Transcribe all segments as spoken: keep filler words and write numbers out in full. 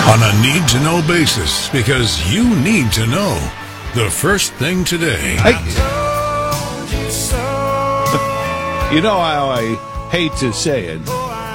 On a need-to-know basis, because you need to know the first thing today. I, you know how I hate to say it.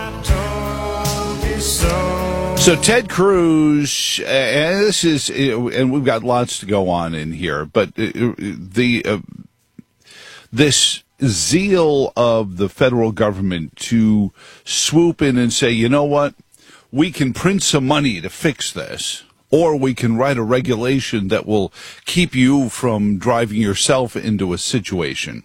So Ted Cruz, and this is, and we've got lots to go on in here, but the uh, this zeal of the federal government to swoop in and say, you know what? We can print some money to fix this, or we can write a regulation that will keep you from driving yourself into a situation.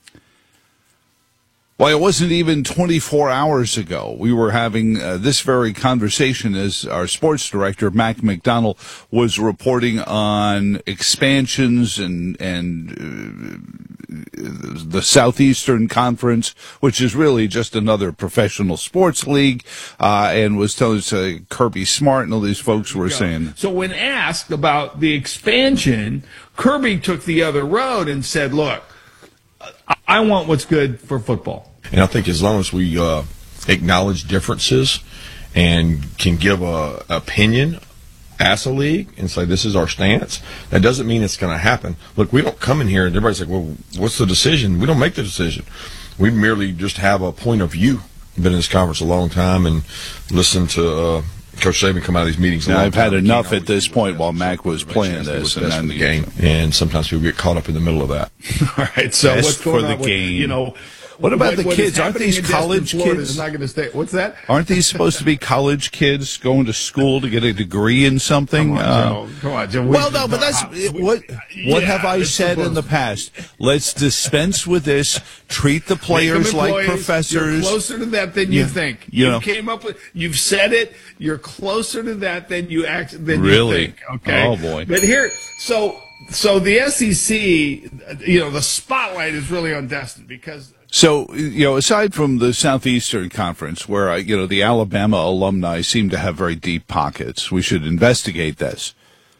Well, it wasn't even twenty-four hours ago. We were having uh, this very conversation as our sports director, Mac McDonald, was reporting on expansions and, and uh, the Southeastern Conference, which is really just another professional sports league, uh, and was telling us uh, Kirby Smart and all these folks were saying. So when asked about the expansion, Kirby took the other road and said, look, I want what's good for football. And I think as long as we uh, acknowledge differences and can give a opinion as a league and say this is our stance, that doesn't mean it's going to happen. Look, we don't come in here and everybody's like, well, what's the decision? We don't make the decision. We merely just have a point of view. Been in this conference a long time and listened to uh, Coach Saban come out of these meetings. Now, I've had enough at this point while Mac was playing this, and then the game. And sometimes people get caught up in the middle of that. All right, so Best what's going for the on with, game. you know, what about what, the what kids? Aren't these college kids? Is not going to stay. What's that? Aren't these supposed to be college kids going to school to get a degree in something? Come on, uh, Joe. Come on, Joe. Well, no, but that's what. What yeah, have I said in the past? Let's dispense with this. Treat the players like professors. You're closer to that than you yeah, think. You, you know. came up with. You've said it. You're closer to that than you act. Than really? you think. Okay. Oh boy. But here, so so the S E C, you know, the spotlight is really on Destin because. So, you know, aside from the Southeastern Conference, where, uh, you know, the Alabama alumni seem to have very deep pockets, we should investigate this.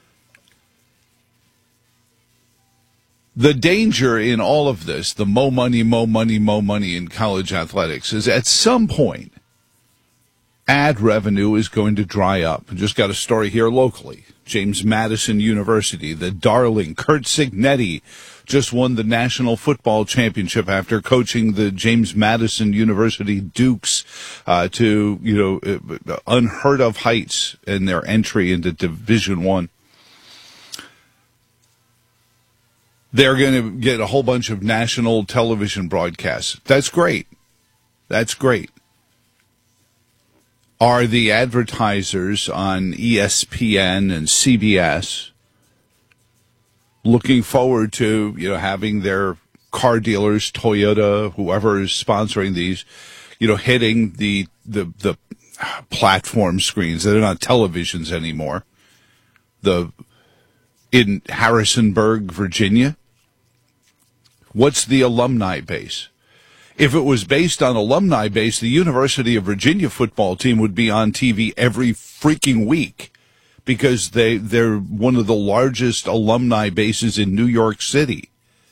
The danger in all of this, the mo money, mo money, mo money in college athletics, is at some point, ad revenue is going to dry up. I just got a story here locally. James Madison University, the darling Curt Cignetti, just won the National Football Championship after coaching the James Madison University Dukes uh, to, you know, unheard of heights in their entry into Division One. They're going to get a whole bunch of national television broadcasts. That's great. That's great. Are the advertisers on E S P N and C B S looking forward to, you know, having their car dealers, Toyota, whoever is sponsoring these, you know, hitting the the the platform screens? They're not televisions anymore. The in Harrisonburg, Virginia. What's the alumni base? If it was based on alumni base, the University of Virginia football team would be on T V every freaking week because they, they're one of the largest alumni bases in New York City.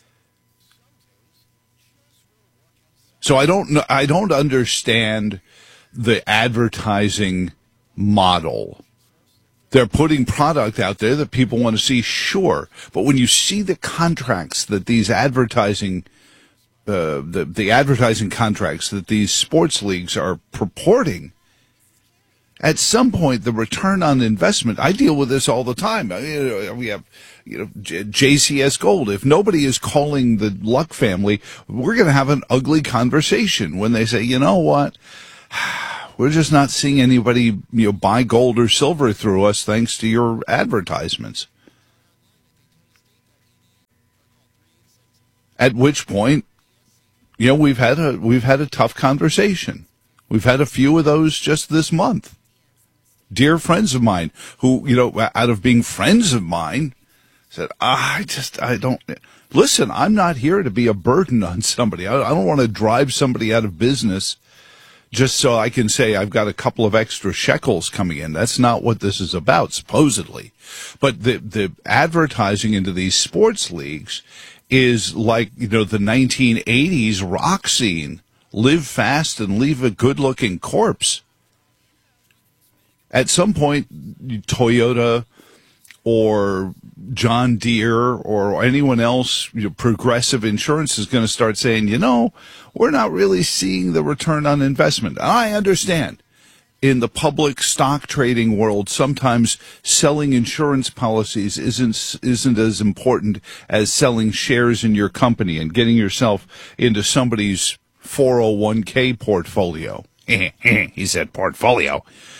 So I don't know, I don't understand the advertising model. They're putting product out there that people want to see, sure. But when you see the contracts that these advertising Uh, the the advertising contracts that these sports leagues are purporting, at some point the return on investment. I deal with this all the time. We have, you know, J C S Gold. If nobody is calling the Luck family, we're going to have an ugly conversation when they say, you know what, we're just not seeing anybody, you know, buy gold or silver through us thanks to your advertisements. At which point, you know, we've had a we've had a tough conversation. We've had a few of those just this month. Dear friends of mine who, you know, out of being friends of mine, said, ah, I just, I don't, listen, I'm not here to be a burden on somebody. I, I don't want to drive somebody out of business just so I can say I've got a couple of extra shekels coming in. That's not what this is about, supposedly. But the the advertising into these sports leagues is like, you know, the nineteen eighties rock scene. Live fast and leave a good-looking corpse. At some point, Toyota or John Deere or anyone else, you know, Progressive Insurance is going to start saying, you know, we're not really seeing the return on investment. I understand. In the public stock trading world, sometimes selling insurance policies isn't isn't as important as selling shares in your company and getting yourself into somebody's four oh one k portfolio. He said portfolio.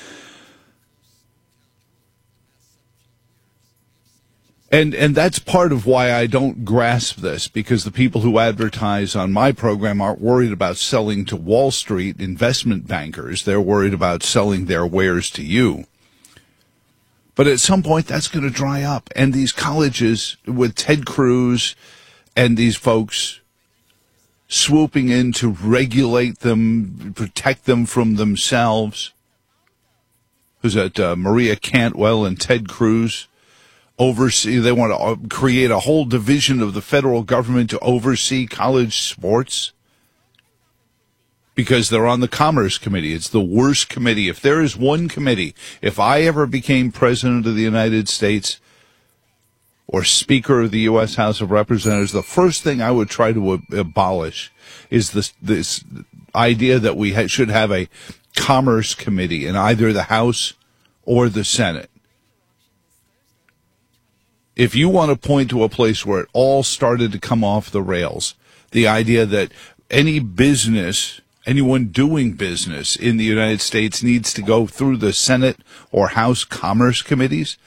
And and that's part of why I don't grasp this, because the people who advertise on my program aren't worried about selling to Wall Street investment bankers. They're worried about selling their wares to you. But at some point, that's going to dry up. And these colleges, with Ted Cruz and these folks swooping in to regulate them, protect them from themselves. Who's that? Uh, Maria Cantwell and Ted Cruz. Oversee, they want to create a whole division of the federal government to oversee college sports because they're on the Commerce Committee. It's the worst committee. If there is one committee, if I ever became president of the United States or Speaker of the U S House of Representatives, the first thing I would try to abolish is this, this idea that we ha- should have a Commerce Committee in either the House or the Senate. If you want to point to a place where it all started to come off the rails, the idea that any business, anyone doing business in the United States needs to go through the Senate or House Commerce Committees,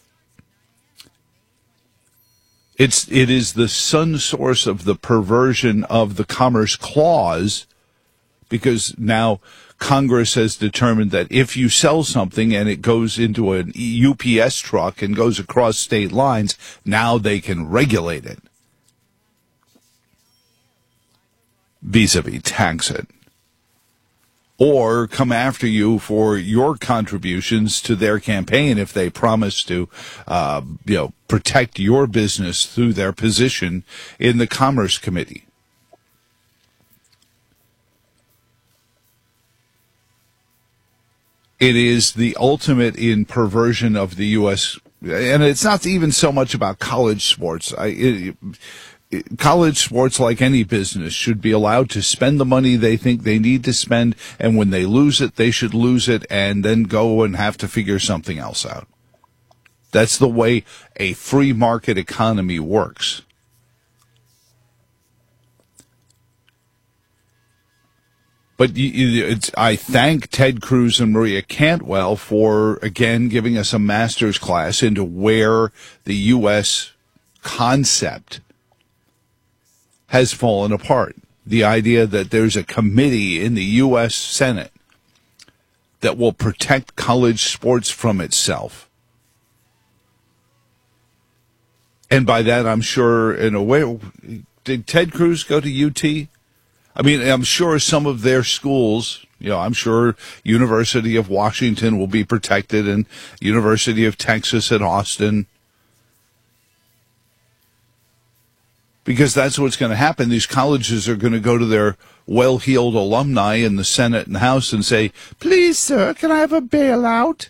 it's, it is the sun source of the perversion of the Commerce Clause, because now Congress has determined that if you sell something and it goes into a U P S truck and goes across state lines, now they can regulate it. Vis-a-vis tax it. Or come after you for your contributions to their campaign if they promise to, uh, you know, protect your business through their position in the Commerce Committee. It is the ultimate in perversion of the U S, and it's not even so much about college sports. I, it, it, college sports, like any business, should be allowed to spend the money they think they need to spend, and when they lose it, they should lose it and then go and have to figure something else out. That's the way a free market economy works. But it's, I thank Ted Cruz and Maria Cantwell for, again, giving us a master's class into where the U S concept has fallen apart. The idea that there's a committee in the U S Senate that will protect college sports from itself. And by that, I'm sure, in a way, did Ted Cruz go to U T? I mean, I'm sure some of their schools, you know, I'm sure University of Washington will be protected and University of Texas at Austin. Because that's what's going to happen. These colleges are going to go to their well-heeled alumni in the Senate and House and say, please, sir, can I have a bailout?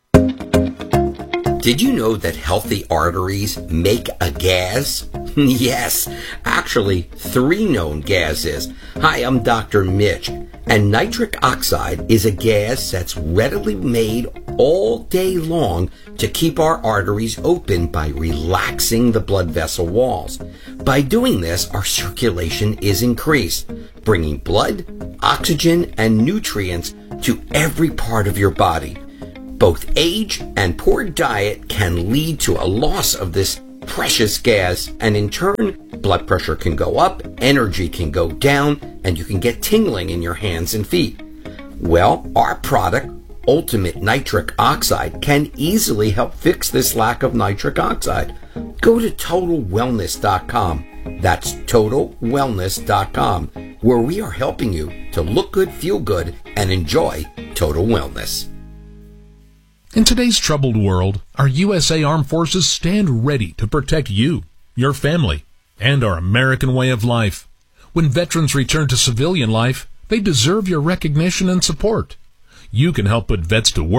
Did you know that healthy arteries make a gas? Yes, actually, three known gases. Hi, I'm Doctor Mitch, and nitric oxide is a gas that's readily made all day long to keep our arteries open by relaxing the blood vessel walls. By doing this, our circulation is increased, bringing blood, oxygen, and nutrients to every part of your body. Both age and poor diet can lead to a loss of this precious gas, and in turn, blood pressure can go up, energy can go down, and you can get tingling in your hands and feet. Well, our product, Ultimate Nitric Oxide, can easily help fix this lack of nitric oxide. Go to total wellness dot com. That's total wellness dot com, where we are helping you to look good, feel good, and enjoy total wellness. In today's troubled world, our U S A Armed Forces stand ready to protect you, your family, and our American way of life. When veterans return to civilian life, they deserve your recognition and support. You can help put vets to work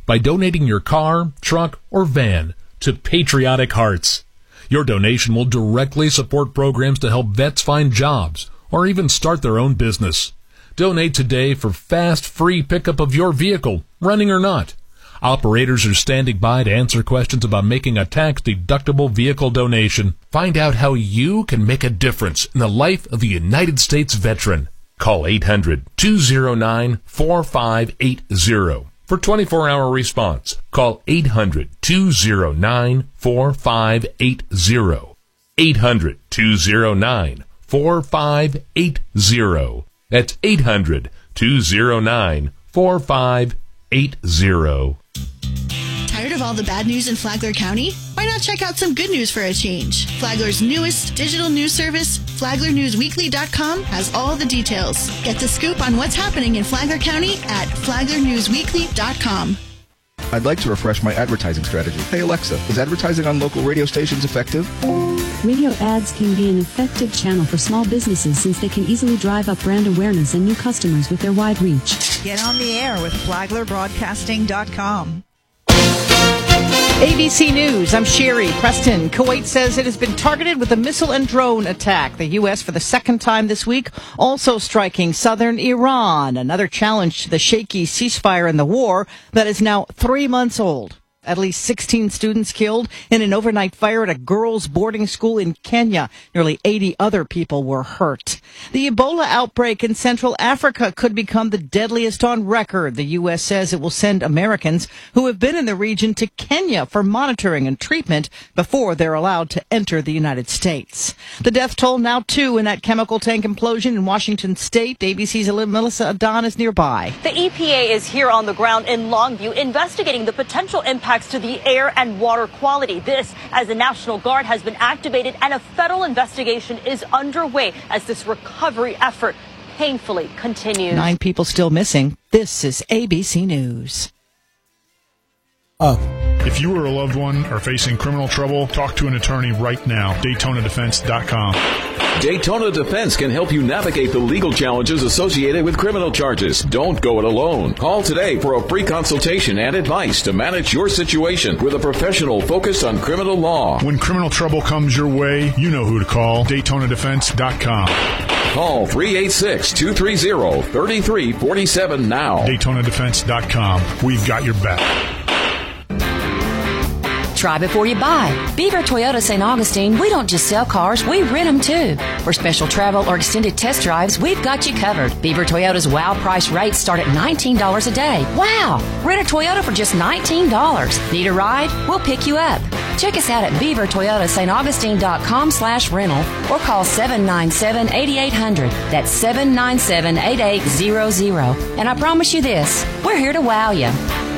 by donating your car, truck, or van to Patriotic Hearts. Your donation will directly support programs to help vets find jobs or even start their own business. Donate today for fast, free pickup of your vehicle, running or not. Operators are standing by to answer questions about making a tax-deductible vehicle donation. Find out how you can make a difference in the life of a United States veteran. Call eight hundred, two oh nine, four five eight oh for twenty-four hour response. Call eight hundred, two oh nine, four five eight oh. eight hundred, two oh nine, four five eight oh. That's eight hundred, two oh nine, four five eight oh. Tired of all the bad news in Flagler County? Why not check out some good news for a change? Flagler's newest digital news service, Flagler News Weekly dot com, has all the details. Get the scoop on what's happening in Flagler County at Flagler News Weekly dot com. I'd like to refresh my advertising strategy. Hey Alexa, is advertising on local radio stations effective? Radio ads can be an effective channel for small businesses since they can easily drive up brand awareness and new customers with their wide reach. Get on the air with Flagler Broadcasting dot com. A B C News, I'm Sherry Preston. Kuwait says it has been targeted with a missile and drone attack. The U S for the second time this week also striking southern Iran. Another challenge to the shaky ceasefire in the war that is now three months old. At least sixteen students killed in an overnight fire at a girls' boarding school in Kenya. Nearly eighty other people were hurt. The Ebola outbreak in Central Africa could become the deadliest on record. The U S says it will send Americans who have been in the region to Kenya for monitoring and treatment before they're allowed to enter the United States. The death toll now two in that chemical tank implosion in Washington State. A B C's Melissa Adon is nearby. The E P A is here on the ground in Longview investigating the potential impact to the air and water quality. This as the National Guard has been activated and a federal investigation is underway as this recovery effort painfully continues. Nine people still missing. This is A B C News. Up. If you or a loved one are facing criminal trouble, talk to an attorney right now. Daytona Defense dot com. Daytona Defense can help you navigate the legal challenges associated with criminal charges. Don't go it alone. Call today for a free consultation and advice to manage your situation with a professional focused on criminal law. When criminal trouble comes your way, you know who to call. Daytona Defense dot com. Call three eight six, two three zero, three three four seven now. Daytona Defense dot com. We've got your back. Try before you buy. Beaver Toyota Saint Augustine, we don't just sell cars, we rent them too. For special travel or extended test drives, we've got you covered. Beaver Toyota's wow price rates start at nineteen dollars a day. Wow! Rent a Toyota for just nineteen dollars. Need a ride? We'll pick you up. Check us out at Beaver Toyota Saint Augustine dot com slash rental or call seven nine seven, eight eight hundred. That's seven nine seven, eight eight zero zero. And I promise you this, we're here to wow you.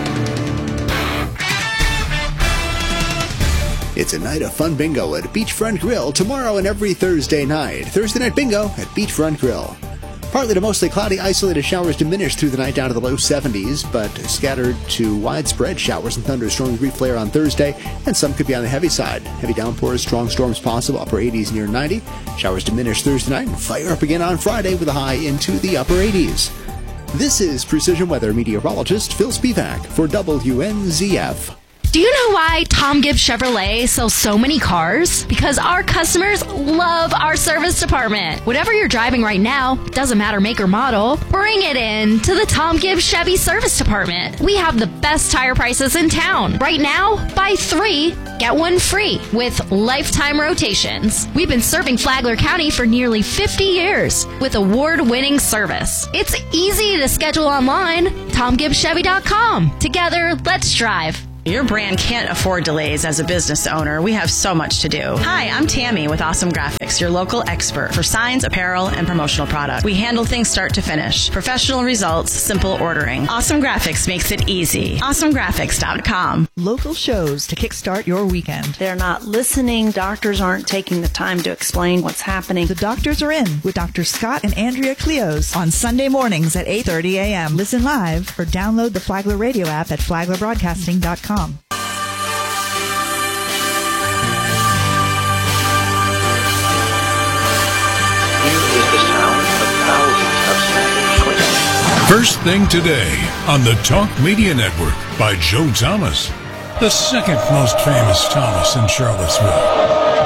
It's a night of fun bingo at Beachfront Grill tomorrow and every Thursday night. Thursday night bingo at Beachfront Grill. Partly to mostly cloudy, isolated showers diminish through the night down to the low seventies, but scattered to widespread showers and thunderstorms brief flare on Thursday, and some could be on the heavy side. Heavy downpours, strong storms possible, upper eighties near ninety. Showers diminish Thursday night and fire up again on Friday with a high into the upper eighties. This is Precision Weather meteorologist Phil Spivak for W N Z F. Do you know why Tom Gibbs Chevrolet sells so many cars? Because our customers love our service department. Whatever you're driving right now, doesn't matter make or model, bring it in to the Tom Gibbs Chevy Service Department. We have the best tire prices in town. Right now, buy three, get one free with lifetime rotations. We've been serving Flagler County for nearly fifty years with award-winning service. It's easy to schedule online, Tom Gibbs Chevy dot com. Together, let's drive. Your brand can't afford delays as a business owner. We have so much to do. Hi, I'm Tammy with Awesome Graphics, your local expert for signs, apparel, and promotional product. We handle things start to finish. Professional results, simple ordering. Awesome Graphics makes it easy. Awesome Graphics dot com. Local shows to kickstart your weekend. They're not listening. Doctors aren't taking the time to explain what's happening. The doctors are in with Doctor Scott and Andrea Cleos on Sunday mornings at eight thirty a.m. Listen live or download the Flagler Radio app at Flagler Broadcasting dot com. Hear is the sound of thousands of snapping switches. First Thing Today on the Talk Media Network by Joe Thomas, the second most famous Thomas in Charlottesville.